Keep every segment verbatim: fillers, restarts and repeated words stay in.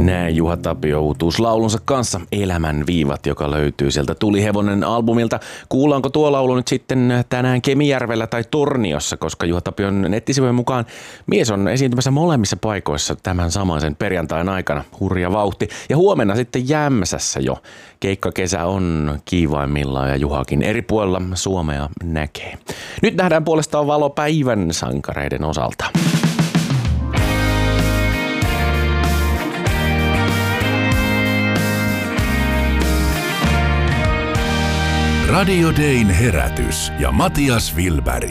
Näin Juha Tapio uutuuslaulunsa kanssa Elämän viivat, joka löytyy sieltä Tulihevonen albumilta. Kuullaanko tuo laulu nyt sitten tänään Kemijärvellä tai Torniossa, koska Juha Tapion nettisivujen mukaan mies on esiintymässä molemmissa paikoissa tämän samaisen perjantain aikana. Hurja vauhti. Ja huomenna sitten Jämsässä jo. Keikkakesä on kiivaimmillaan ja Juhakin eri puolilla Suomea näkee. Nyt nähdään puolestaan valo päivän sankareiden osalta. Radio Dayn herätys ja Matias Wilberg.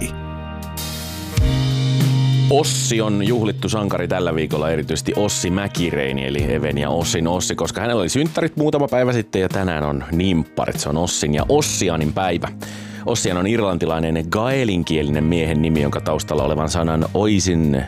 Ossi on juhlittu sankari tällä viikolla, erityisesti Ossi Mäkireini, eli Even ja Ossin Ossi, koska hänellä oli synttärit muutama päivä sitten ja tänään on nimpparit. Se on Ossin ja Ossianin päivä. Ossian on irlantilainen gaelinkielinen miehen nimi, jonka taustalla olevan sanan oisin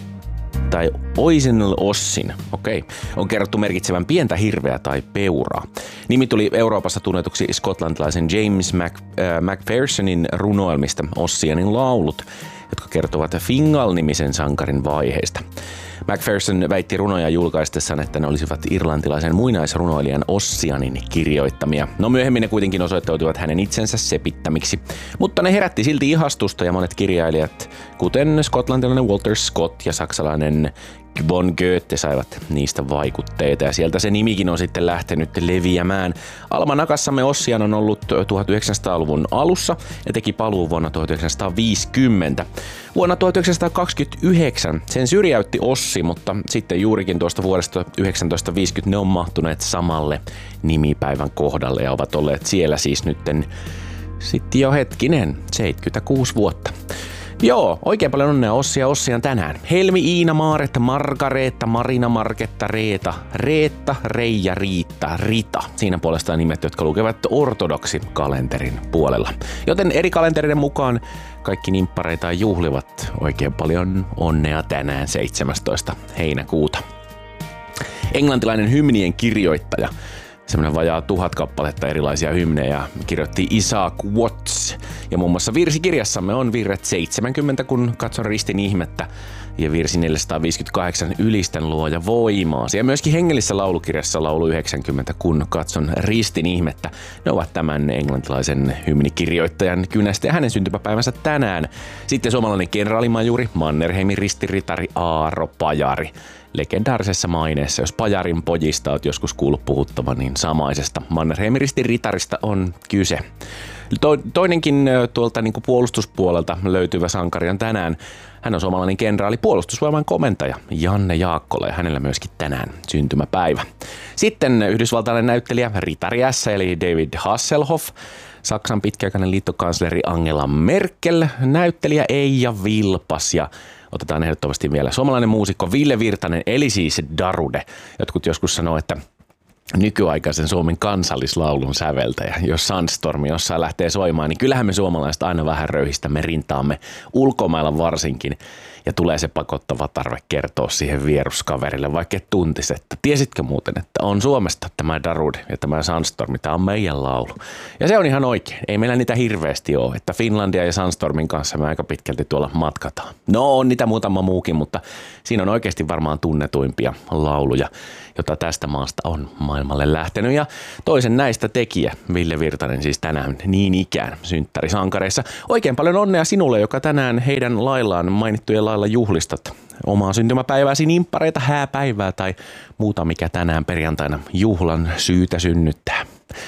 tai Oisinl Ossin, okei, okay, on kerrottu merkitsevän pientä hirveä tai peuraa. Nimi tuli Euroopassa tunnetuksi skotlantilaisen James Mac, äh, Macphersonin runoilmista Ossianin laulut, jotka kertovat Fingal-nimisen sankarin vaiheista. Macpherson väitti runoja julkaistessaan, että ne olisivat irlantilaisen muinaisrunoilijan Ossianin kirjoittamia. No myöhemmin ne kuitenkin osoittautuivat hänen itsensä sepittämiksi. Mutta ne herätti silti ihastusta ja monet kirjailijat, kuten skotlantilainen Walter Scott ja saksalainen von Goethe, saivat niistä vaikutteita ja sieltä se nimikin on sitten lähtenyt leviämään. Almanakassamme Ossian on ollut tuhatyhdeksänsataaluvun alussa ja teki paluu vuonna tuhatyhdeksänsataaviisikymmentä. Vuonna tuhatyhdeksänsataakaksikymmentäyhdeksän sen syrjäytti Ossi, mutta sitten juurikin tuosta vuodesta yhdeksäntoistaviisikymmentä ne on mahtuneet samalle nimipäivän kohdalle ja ovat olleet siellä siis nytten sitten jo hetkinen, seitsemänkymmentäkuusi vuotta. Joo, oikein paljon onnea Ossi ja Ossian tänään. Helmi, Iina, Maaretta, Margareetta, Marina, Marketta, Reeta, Reetta, Reija, Riitta, Rita. Siinä puolestaan nimet, jotka lukevat ortodoksi kalenterin puolella. Joten eri kalenterien mukaan kaikki nimppareita juhlivat oikein paljon onnea tänään seitsemästoista heinäkuuta. Englantilainen hymnien kirjoittaja. Semmoinen vajaa tuhat kappaletta erilaisia hymnejä kirjoitti Isaac Watts. Ja muun muassa virsikirjassamme on virret seitsemänkymmentä, kun katson ristin ihmettä, ja virsi neljäsataaviisikymmentäkahdeksan ylistän luoja voimaasi. Ja myöskin hengellisessä laulukirjassa laulu yhdeksänkymmentä, kun katson ristin ihmettä. Ne ovat tämän englantilaisen hymnikirjoittajan kynästä ja hänen syntymäpäivänsä tänään. Sitten suomalainen kenraalimajuri, Mannerheimin ristiritari Aaro Pajari. Legendaarisessa maineessa, jos Pajarin pojista oot joskus kuullut puhuttavan, niin samaisesta Mannerheimin ristin ritarista on kyse. To- toinenkin tuolta niin kuin puolustuspuolelta löytyvä sankari on tänään. Hän on suomalainen kenraali, puolustusvoiman komentaja Janne Jaakkola ja hänellä myöskin tänään syntymäpäivä. Sitten yhdysvaltalainen näyttelijä Ritari S eli David Hasselhoff, Saksan pitkäaikainen liittokansleri Angela Merkel, näyttelijä Eija Vilpas ja otetaan ehdottomasti vielä suomalainen muusikko Ville Virtanen, eli siis Darude. Jotkut joskus sanoo, että nykyaikaisen Suomen kansallislaulun säveltäjä, jos Sandstorm jossain lähtee soimaan, niin kyllähän me suomalaiset aina vähän röyhistämme rintaamme, ulkomailla varsinkin, ja tulee se pakottava tarve kertoa siihen vieruskaverille, vaikka et tuntisi, että tiesitkö muuten, että on Suomesta tämä Darude ja tämä Sandstorm, tämä on meidän laulu. Ja se on ihan oikein, ei meillä niitä hirveästi ole, että Finlandia ja Sandstormin kanssa me aika pitkälti tuolla matkataan. No on niitä muutama muukin, mutta siinä on oikeasti varmaan tunnetuimpia lauluja, jota tästä maasta on maailmalle lähtenyt. Ja toisen näistä tekijä, Ville Virtanen, siis tänään niin ikään synttärisankareissa. Oikein paljon onnea sinulle, joka tänään heidän laillaan mainittujen lailla juhlistat omaa syntymäpäivääsi, nimppareita, hääpäivää tai muuta, mikä tänään perjantaina juhlan syytä synnyttää.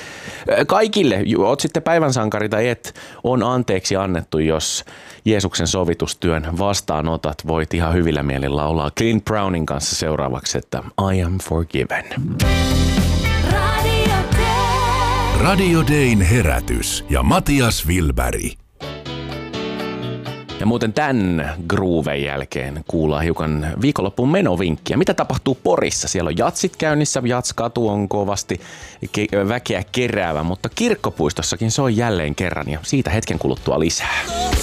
Kaikille, oot sitten päivän sankari tai et, on anteeksi annettu, jos Jeesuksen sovitustyön vastaanotat. Voit ihan hyvillä mielin laulaa Clint Brownin kanssa seuraavaksi, että I am forgiven. Radio Day. Radio Dayn herätys ja Matias Wilberg. Ja muuten tämän grooven jälkeen kuullaan hiukan viikonloppuun menovinkkiä. Mitä tapahtuu Porissa? Siellä on jatsit käynnissä, jatskatu on kovasti ke- väkeä keräävä, mutta Kirkkopuistossakin se on jälleen kerran ja siitä hetken kuluttua lisää.